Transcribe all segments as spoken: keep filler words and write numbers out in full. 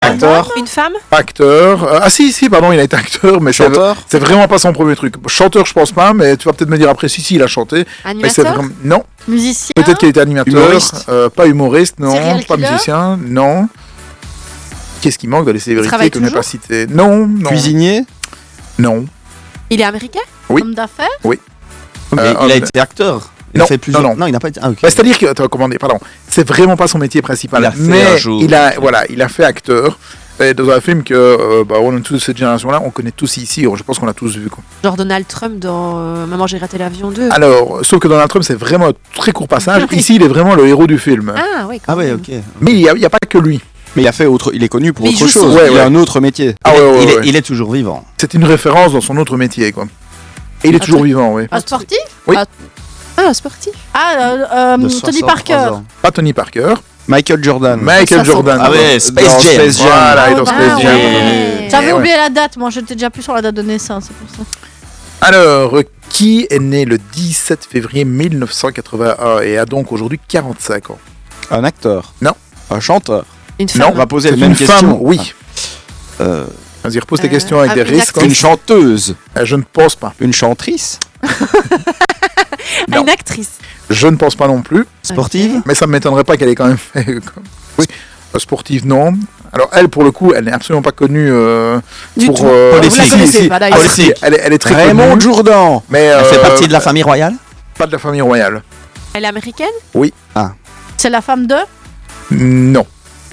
Acteur. Une femme? Acteur. Euh, ah si, si, pardon, il a été acteur, mais Chanteur. c'est, c'est vraiment pas son premier truc. Chanteur, je pense pas, mais tu vas peut-être me dire après, si, si, il a chanté. Mais c'est Animateur? vraiment... Non, Musicien. peut-être qu'il a été animateur. Humoriste. euh, pas humoriste, non. Serial Pas killer. musicien, non. Qu'est-ce qui manque dans les célébrités travaille que je n'ai toujours pas citées? Non, non. Cuisinier. Non. Il est américain? Oui. Homme d'affaires. Mais Euh, il a euh, été acteur. Il non, a fait plusieurs. non, non. il n'a pas été. Ah, ok. Bah, c'est-à-dire que, attends, comment dire, pardon, c'est vraiment pas son métier principal. Il a fait mais un jour. il a, voilà, il a fait acteur. Et dans un film que, euh, bah, on est tous de cette génération-là, on connaît tous ici, je pense qu'on l'a tous vu, quoi. Genre Donald Trump dans euh, Maman j'ai raté l'avion deux. Alors, sauf que Donald Trump, c'est vraiment un très court passage. Ici, il est vraiment le héros du film. Ah oui, quand Ah ouais, même. ok. Mais il n'y a, il y a pas que lui. Mais il a fait autre. Il est connu pour Mais il autre joue chose. son- Ouais, il ouais. a un autre métier. Ah il, ouais, est, ouais, il est- ouais. il est toujours vivant. C'est une référence dans son autre métier, quoi. Et il est Ah, toujours tu- vivant, oui. Un sportif. Oui. Ah, ah, sportif. Ah, euh, euh, De Tony soixante-trois Parker. ans. Pas Tony Parker. Michael Jordan. Michael ça, Jordan. Ah ouais, Dans Space Jam. Space Jam. Voilà, Ah et dans ouais, Space bah Jam. ouais. J'avais Et ouais. oublié la date, moi j'étais déjà plus sur la date de naissance, c'est pour ça. Alors, qui est né le dix-sept février mille neuf cent quatre-vingt-un et a donc aujourd'hui quarante-cinq ans? Un acteur. Non. Un chanteur. Une Non, femme. On va poser C'est la même une question. femme, oui. Euh, Vas-y, repose tes Euh, questions avec ah, des une risques. actrice. une chanteuse. Euh, Je ne pense pas. Une chantrice. Ah, une actrice. Je ne pense pas non plus. Sportive. Mais ça ne m'étonnerait pas qu'elle ait quand même fait. comme- Oui. Euh, Sportive, non. Alors, elle, pour le coup, elle n'est absolument pas connue euh, Du pour. tout. euh, Politique. Vous la si, connaissez si. pas, Ah, d'ailleurs. si, si, elle, est- elle est très Raymond connue. Jourdan. Mais, Elle fait euh, partie de la famille royale. Pas de la famille royale. Elle est américaine? C'est la femme de. Non.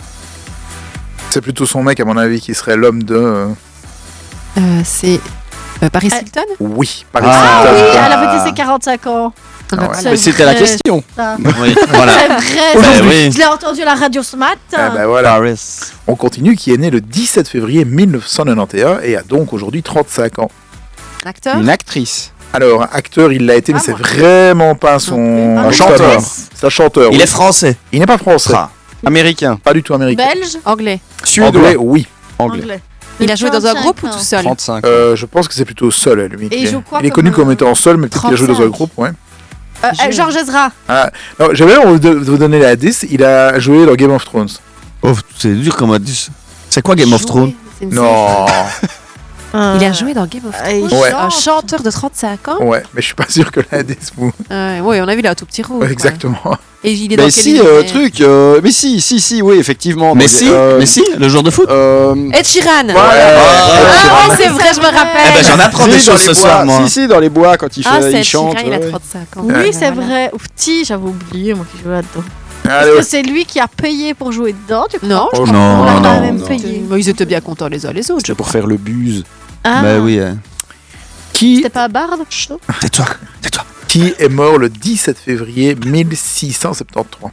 C'est plutôt son mec, à mon avis, qui serait l'homme de. euh, Euh, c'est euh, Paris Elle- Hilton? Oui, Paris Ah, Ah Hilton. oui, Ah. elle a fêté ses quarante-cinq ans. Ah ouais. C'est Mais c'était la vrai, question. ça. Oui, voilà. C'est vrai. Bah ça. oui. Je l'ai entendu à la radio ce matin. Ah bah voilà. Paris. On continue, qui est né le dix-sept février mille neuf cent quatre-vingt-onze et a donc aujourd'hui trente-cinq ans. Acteur? Une actrice. Alors, acteur, il l'a été, mais Ah, c'est moi. vraiment pas son. Ah, un non, chanteur. actrice. C'est un chanteur. Il oui. est français. Il n'est pas français. Ah. Américain. Pas du tout américain. Belge. Anglais. Suédois. Anglais, oui. Anglais. Anglais. Il a joué dans un trente-cinq groupe ou ans. tout seul? trente-cinq. Euh, je pense que c'est plutôt seul, lui. Et il joue quoi il est comme, connu comme euh, étant seul, mais peut-être qu'il a joué dans un trente-cinq. groupe, ouais. Euh, euh, Georges Ezra. Non, j'avais envie de de vous donner la dix. Il a joué dans Game of Thrones. Oh, c'est dur comme on dit. C'est quoi Game of Joué. Thrones? C'est une Non. série. Il a joué dans Game of Euh, il Thrones. Ouais. Un chante. chanteur de trente-cinq ans. Ouais, mais je suis pas sûr que la dix vous. Euh, oui, on a vu là un tout petit rôle. Ouais, quoi. exactement. Et il est dans Mais quel si, euh, univers? truc. euh, mais si, si, si, oui, effectivement. Mais Donc, si, euh, mais si, le jour de foot. euh, Ed Sheeran. Voilà. Ah, Ah, c'est vrai, je me vrai. rappelle. Eh ben, j'en apprends si, des dans choses les ce bois, soir, moi. Si, si, dans les bois, quand il, fait, Ah, c'est il Ed chante. Sheeran, il a ouais. trente-cinq ans. Oui, Ouais, c'est voilà. vrai. Ouf, ti, j'avais oublié, moi qui jouais là-dedans. Allez, Est-ce que c'est lui qui a payé pour jouer dedans, tu crois? Non, je Oh, crois non, On pas. l'a non, quand même non. payé. Mais ils étaient bien contents les uns les autres. C'est pour faire le buse. Ah, Bah oui. hein. qui, c'était pas Bard? Tais-toi, tais-toi. qui est mort le dix-sept février mille six cent soixante-treize?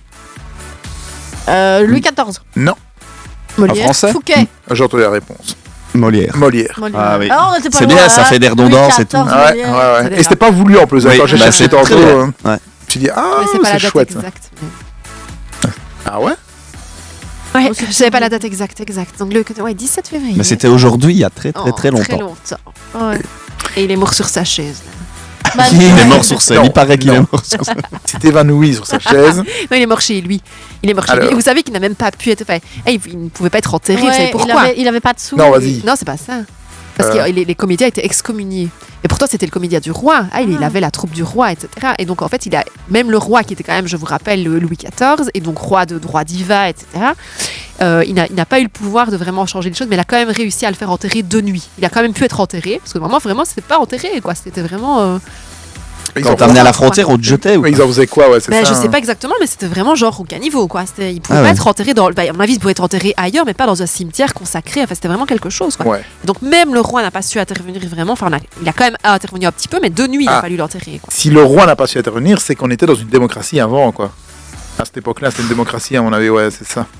Euh, Louis quatorze. Non, Molière. Français Fouquet. j'ai entendu la réponse. Molière. Molière. Molière. Ah oui. Ah, on était pas C'est loin, bien, ça hein. fait des redondances et tout. Louis quatorze, Ah ouais, Molière. ouais, ouais. C'est Et des c'était pas voulu en plus. hein, Oui, quand j'ai bah, cherché c'est tantôt, très bien. hein. Ouais. tu dis ah Mais c'est pas la c'est date chouette. exacte. Ah ouais. Ouais, Oh, c'est je savais pas la date exacte, exacte. Donc le ouais, dix-sept février. Mais c'était aujourd'hui, il y a très Oh, très très longtemps. Très longtemps. Ouais. Et il est mort sur sa chaise. là. Bah, Il est ouais. mort sur scène. Non, Il paraît qu'il non. est mort sur ça. Il s'est évanoui sur sa chaise. Non, il est mort chez lui. Il est mort chez Alors. lui. Et vous savez qu'il n'a même pas pu être. Enfin, hey, il ne pouvait pas être enterré. vous Ouais, savez il, pourquoi? avait, il avait pas de sous. Non, vas-y. Non, c'est pas ça. Parce Euh. que les, les comédiens étaient excommuniés. Et pourtant, c'était le comédien du roi. Ah, il, il Ah. avait la troupe du roi, et cetera. Et donc, en fait, il a même le roi qui était quand même, je vous rappelle, le Louis quatorze, et donc roi de droit diva, et cetera. Euh, il n'a il n'a pas eu le pouvoir de vraiment changer les choses, mais il a quand même réussi à le faire enterrer de nuit. Il a quand même pu être enterré, parce que vraiment, vraiment, c'était pas enterré, quoi. C'était vraiment. euh, Ils Quand en, t'amenais à la frontière, on te jetait ou mais pas ils en faisaient quoi, ouais, c'est Ben, ça. je sais hein. pas exactement, mais c'était vraiment genre au caniveau, quoi. C'était- Il pouvait Ah pas ouais. être enterré dans. Ben, à mon avis, il pouvait être enterré ailleurs, mais pas dans un cimetière consacré. Enfin, c'était vraiment quelque chose, quoi. Ouais. Donc même le roi n'a pas su intervenir vraiment. Enfin, on a- il a quand même intervenu un petit peu, mais de nuit, il a Ah. fallu l'enterrer, quoi. Si le roi n'a pas su intervenir, c'est qu'on était dans une démocratie avant, quoi. À cette époque-là, c'était une démocratie, à mon avis, ouais, c'est ça.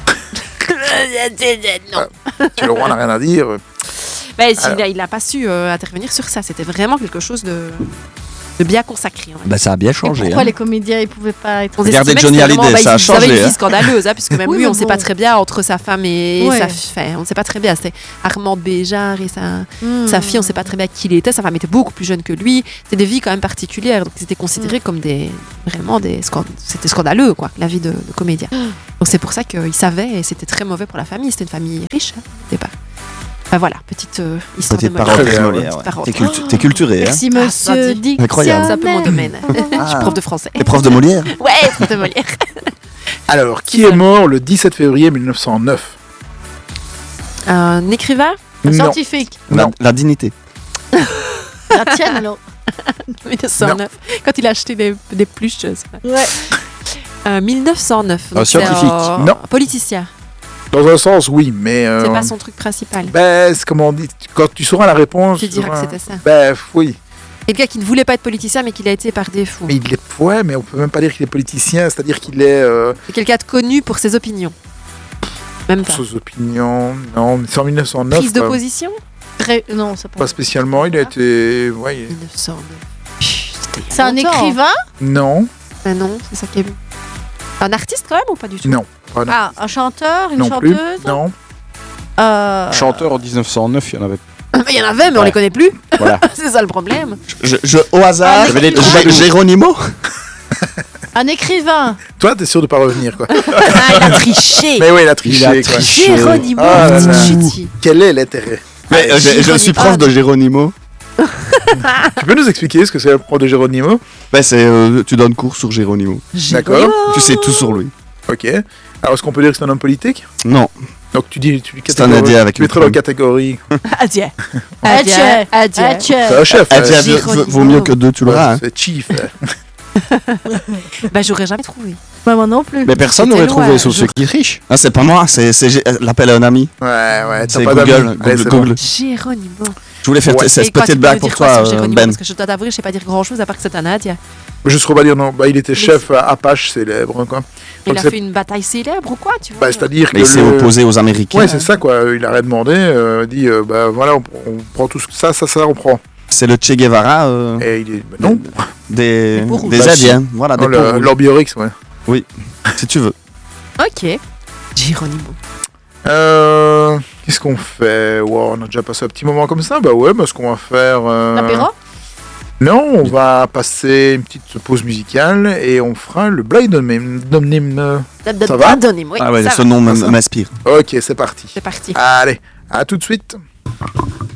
non. Si le roi n'a rien à dire. euh, Ben, s'il Alors. a- il n'a pas su euh, intervenir sur ça. C'était vraiment quelque chose de. de bien consacré. Bah, ça a bien Et changé. pourquoi hein. les comédiens ils pouvaient pas être. On Regardez estimait que Johnny c'était Hallyday, vraiment- bah, ça a ils- ils avaient changé, une hein. vie scandaleuse, hein, puisque même Oui, lui, mais on ne sait bon. pas très bien entre sa femme et Ouais. sa fille. On ne sait pas très bien. C'était Armand Béjart et sa, Hmm. sa fille, on ne sait pas très bien qui il était. Sa femme était beaucoup plus jeune que lui. C'était des vies quand même particulières. Donc ils étaient considérés comme des vraiment des scan- c'était scandaleux quoi, la vie de, de comédien. Donc c'est pour ça qu'ils savaient et c'était très mauvais pour la famille. C'était une famille riche hein, au départ. Enfin voilà, petite euh, histoire Petite de Molière. parenthèse Très bien, Molière. ouais. Parenthèse. T'es cultu- T'es culturé, hein. Merci Ah, monsieur ça dit. Dictionnaire. Incroyable. C'est un peu mon domaine. Je suis prof de français. T'es prof de Molière. Ouais, prof de Molière. Alors, qui Qui est ça mort le dix-sept février mille neuf cent neuf? Un écrivain Un Non. scientifique. La, Non. la dignité. La tienne alors. mille neuf cent neuf, quand il a acheté des, des pluches. je sais pas. Ouais. Euh, mille neuf cent neuf. Un donc c'est scientifique. un- Non. un politicien. Dans un sens, oui, mais. euh, C'est pas son truc principal. Ben, c'est comment on dit. Quand tu sauras la réponse. Tu diras sauras- que c'était ça. Ben, oui. Quelqu'un qui ne voulait pas être politicien, mais qui l'a été par défaut. Mais il est. Ouais, mais on peut même pas dire qu'il est politicien, c'est-à-dire qu'il est. Euh, C'est quelqu'un de connu pour ses opinions. Même pas. ses opinions. Non, mais c'est en mille neuf cent neuf. Prise de quoi. position Ré- Non, c'est pas. Pas spécialement, il a été. Ouais, il- mille neuf cent neuf. Chut, c'était il y a C'est un longtemps. écrivain. Non, Ah non, c'est ça qui est. Un artiste quand même ou pas du tout non. Pas non, Ah, un chanteur, une non plus. chanteuse. Non. Euh, Chanteur en dix-neuf cent neuf, il y en avait. Il y en avait, mais on Ouais. les connaît plus. Voilà. C'est ça le problème. Je, je- au hasard, Ah, J'avais des écrivain. trous. Gé- Géronimo. Un écrivain. Toi, t'es sûr de pas revenir, quoi. Ah, il a triché. Mais oui, il a triché, Il a quoi. triché. Géronimo, Ah là petite là. chutie. Quel est l'intérêt? Mais, euh, je, je suis prof de Géronimo. Tu peux nous expliquer ce que c'est le prof de Géronimo? Ben, c'est, euh, tu donnes cours sur Géronimo. D'accord. Tu sais tout sur lui. Ok. Alors, est-ce qu'on peut dire que c'est un homme politique? Non. Donc, tu dis. Tu C'est un indien avec Tu une mettrais dans la femme. catégorie. Adieu. Adieu. Adieu. Adieu. C'est un chef. Ah, hein. tiens, Géronimo. vaut mieux que deux, tu l'auras. hein. C'est chief. hein. Bah, j'aurais jamais trouvé. Bah, moi non plus. Mais personne C'était n'aurait loin, trouvé, sauf je- ceux qui trichent. Ah, c'est pas moi, c'est, c'est Gé- l'appel à un ami. Ouais, ouais. T'as C'est pas Google. d'amis. Google, Allez, c'est bon. Google. Géronimo. Je voulais faire Ouais. t- cette Et quoi, tu petite peux blague me pour dire quoi toi, sur euh, Géronimo Ben. Parce que je dois t'avouer, je sais pas dire grand chose à part que c'est un Indien. Je ne saurais pas dire non. Bah, il était chef à Apache célèbre, quoi. Il Donc, a c'est- fait une bataille célèbre ou quoi, tu vois Bah, c'est-à-dire que. Mais il s'est le- opposé aux Américains. Ouais, c'est ça, quoi. Il a rien demandé. Euh, dit, euh, bah voilà, on, on prend tout ce- ça, ça, ça, on prend. C'est le Che Guevara euh, Et il est. bah, non. des, Des peaux rouges. des Bah, Indiens. Voilà, des Non, peaux le- rouges. L'Orbiorix, ouais. Si tu veux. Ok. Géronimo. Euh, Qu'est-ce qu'on fait? Wow, on a déjà passé un petit moment comme ça. Bah ouais, bah, ce qu'on va faire. euh, L'apéro. Non, on va passer une petite pause musicale et on fera le blind name. name- Ça va Donnez-moi. Ah ouais, ça ce va. nom Ça. m'inspire. Ok, c'est parti. C'est parti. Allez, à tout de suite.